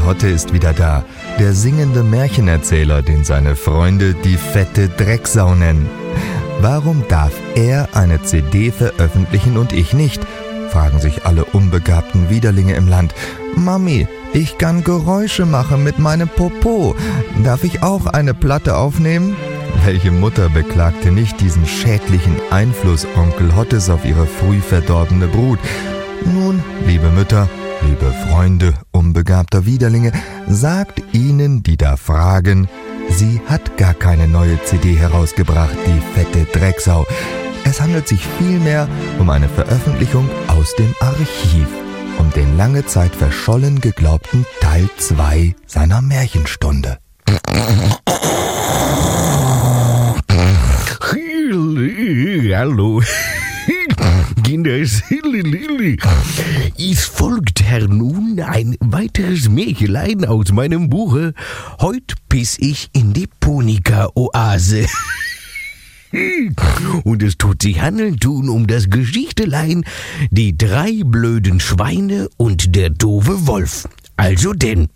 Hotte ist wieder da, der singende Märchenerzähler, den seine Freunde die fette Drecksau nennen. Warum darf er eine CD veröffentlichen und ich nicht? Fragen sich alle unbegabten Widerlinge im Land. Mami, ich kann Geräusche machen mit meinem Popo. Darf ich auch eine Platte aufnehmen? Welche Mutter beklagte nicht diesen schädlichen Einfluss Onkel Hottes auf ihre früh verdorbene Brut? Nun, liebe Mütter, liebe Freunde unbegabter Widerlinge, sagt ihnen, die da fragen, sie hat gar keine neue CD herausgebracht, die fette Drecksau. Es handelt sich vielmehr um eine Veröffentlichung aus dem Archiv, um den lange Zeit verschollen geglaubten Teil 2 seiner Märchenstunde. Hallo, Kinders, es folgt nun ein weiteres Märchlein aus meinem Buche. Heut piss ich in die Punika-Oase. Und es tut sich handeln tun um das Geschichtelein Die 3 blöden Schweine und der doofe Wolf. Also denn...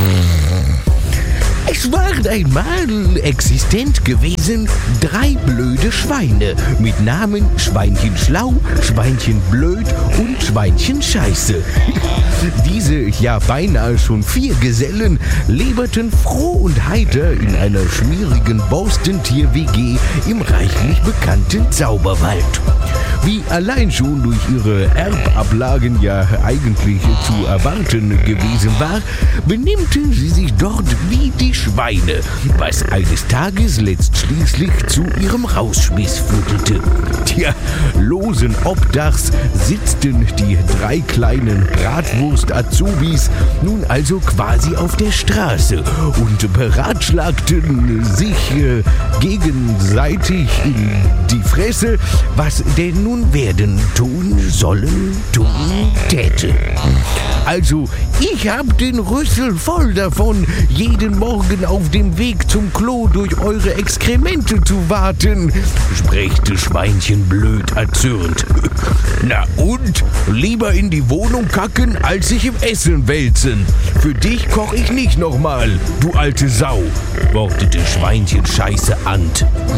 Es waren einmal existent gewesen 3 blöde Schweine mit Namen Schweinchen Schlau, Schweinchen Blöd und Schweinchen Scheiße. Diese ja beinahe schon 4 Gesellen leberten froh und heiter in einer schmierigen Borstentier-WG im reichlich bekannten Zauberwald. Wie allein schon durch ihre Erbablagen ja eigentlich zu erwarten gewesen war, benimmten sie sich dort wie die Schweine, was eines Tages letztschließlich zu ihrem Rausschmiss führte. Tja, losen Obdachs sitzten die 3 kleinen Bratwurst-Azubis nun also quasi auf der Straße und beratschlagten sich gegenseitig in die Fresse, was denn nun werden, tun sollen, tun täte. Also, ich hab den Rüssel voll davon, jeden Morgen auf dem Weg zum Klo durch eure Exkremente zu warten, sprächte Schweinchen blöd erzürnt. Na und? Lieber in die Wohnung kacken, als sich im Essen wälzen. Für dich koch ich nicht nochmal, du alte Sau, wortete Schweinchen Scheiße an.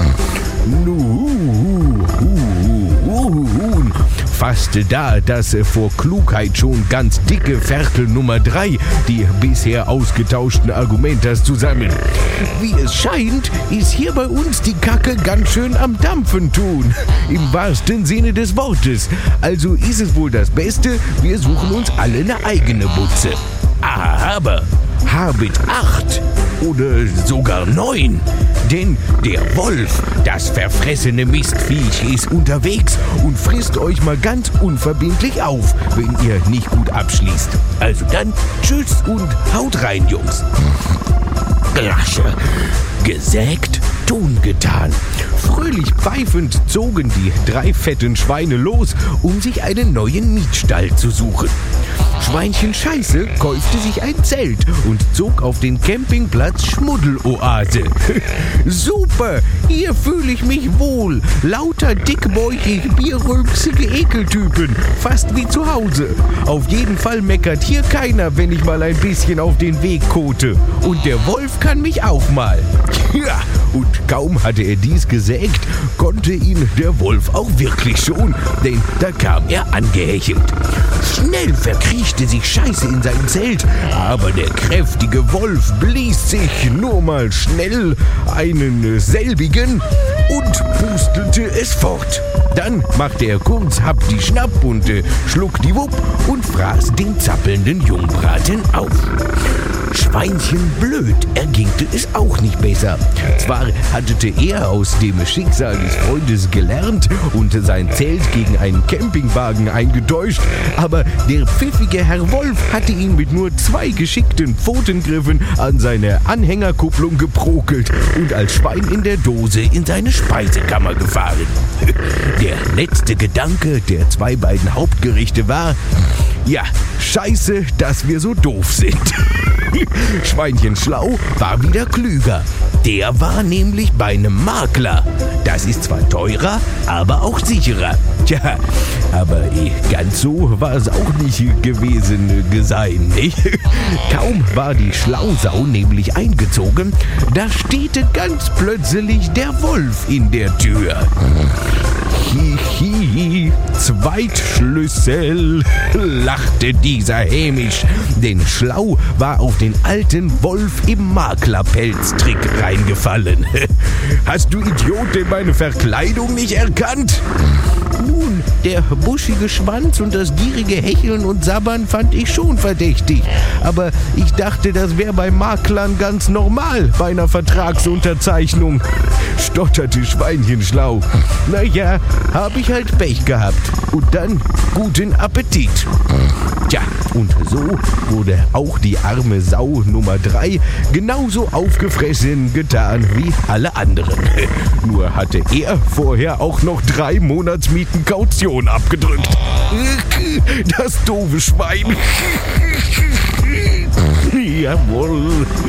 Fasste da das vor Klugheit schon ganz dicke Ferkel Nummer 3 die bisher ausgetauschten Argumentas zusammen. Wie es scheint, ist hier bei uns die Kacke ganz schön am Dampfen tun. Im wahrsten Sinne des Wortes. Also ist es wohl das Beste, wir suchen uns alle eine eigene Butze. Aber habet 8 oder sogar 9, denn der Wolf, das verfressene Mistviech, ist unterwegs und frisst euch mal ganz unverbindlich auf, wenn ihr nicht gut abschließt. Also dann, tschüss und haut rein, Jungs. Rasche. Gesägt, tun getan. Fröhlich pfeifend zogen die 3 fetten Schweine los, um sich einen neuen Mietstall zu suchen. Schweinchen Scheiße kaufte sich ein Zelt und zog auf den Campingplatz Schmuddeloase. Super, hier fühle ich mich wohl. Lauter dickbäuchig, bierrülpsige Ekeltypen, fast wie zu Hause. Auf jeden Fall meckert hier keiner, wenn ich mal ein bisschen auf den Weg kote. Und der Wolf kann mich auch mal. Ja, und kaum hatte er dies gesägt, konnte ihn der Wolf auch wirklich schon, denn da kam er angehechelt. Schnell verkriechte sich Scheiße in sein Zelt, aber der kräftige Wolf blies sich nur mal schnell einen selbigen und pustelte es fort. Dann machte er kurz Happ die Schnapp und schluck die Wupp und fraß den zappelnden Jungbraten auf. Schweinchen blöd ergingte es auch nicht besser. Zwar hatte er aus dem Schicksal des Freundes gelernt und sein Zelt gegen einen Campingwagen eingedeutscht, aber der pfiffige Herr Wolf hatte ihn mit nur 2 geschickten Pfotengriffen an seine Anhängerkupplung geprokelt und als Schwein in der Dose in seine Speisekammer gefahren. Der letzte Gedanke der 2 beiden Hauptgerichte war: Ja, scheiße, dass wir so doof sind. Schweinchen Schlau war wieder klüger. Der war nämlich bei einem Makler. Das ist zwar teurer, aber auch sicherer. Tja, aber ganz so war es auch nicht gewesen sein, nicht? Kaum war die Schlausau nämlich eingezogen, da steht ganz plötzlich der Wolf in der Tür. Hihi, Zweitschlüssel, lachte dieser hämisch, denn Schlau war auf den alten Wolf im Maklerpelztrick reingefallen. Hast du Idiot denn meine Verkleidung nicht erkannt? Nun, der buschige Schwanz und das gierige Hecheln und Sabbern fand ich schon verdächtig. Aber ich dachte, das wäre bei Maklern ganz normal bei einer Vertragsunterzeichnung, stotterte Schweinchen Schlau. Naja, habe ich halt Pech gehabt. Und dann guten Appetit. Tja, und so wurde auch die arme Sau Nummer 3 genauso aufgefressen getan wie alle anderen. Nur hatte er vorher auch noch 3 Monatsmieten Kaution abgedrückt. Das doofe Schwein. Jawohl.